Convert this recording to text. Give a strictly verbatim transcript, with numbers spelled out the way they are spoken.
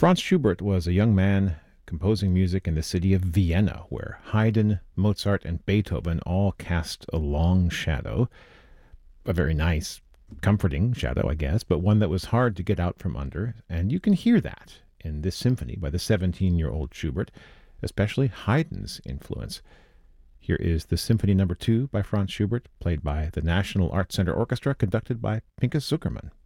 Franz Schubert was a young man composing music in the city of Vienna, where Haydn, Mozart, and Beethoven all cast a long shadow. A very nice, comforting shadow, I guess, but one that was hard to get out from under. And you can hear that in this symphony by the seventeen-year-old Schubert, especially Haydn's influence. Here is the Symphony Number Two by Franz Schubert, played by the National Art Center Orchestra, conducted by Pinchas Zukerman.